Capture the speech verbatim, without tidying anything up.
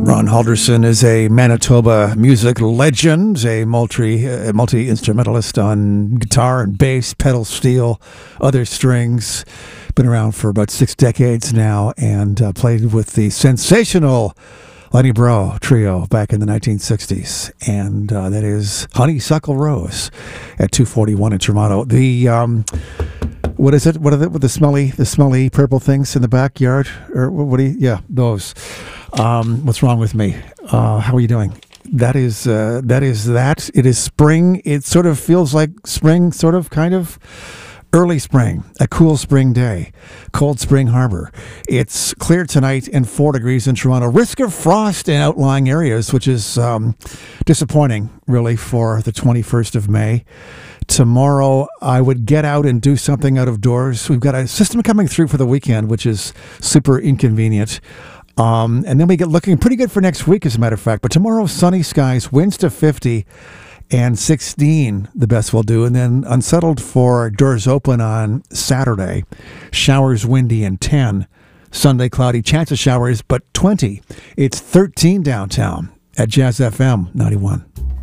Ron Halderson is a Manitoba music legend, a multi, uh, multi-instrumentalist on guitar and bass, pedal steel, other strings. Been around for about six decades now and uh, played with the sensational Lenny Breau trio back in the nineteen sixties. And uh, that is Honeysuckle Rose at two forty-one in Toronto. The... Um, What is it? What are the, with the smelly, the smelly purple things in the backyard? Or what do you? Yeah, those. Um, what's wrong with me? Uh, how are you doing? That is, uh, that is that. It is spring. It sort of feels like spring, sort of, kind of. Early spring, a cool spring day, Cold Spring Harbor. It's clear tonight and four degrees in Toronto. Risk of frost in outlying areas, which is um, disappointing, really, for the twenty-first of May. Tomorrow, I would get out and do something out of doors. We've got a system coming through for the weekend, which is super inconvenient. Um, and then we get looking pretty good for next week, as a matter of fact. But tomorrow, sunny skies, winds to fifty and sixteen, the best we'll do. And then unsettled for doors open on Saturday. Showers windy and ten. Sunday cloudy, chance of showers, but twenty. It's thirteen downtown at Jazz F M ninety-one.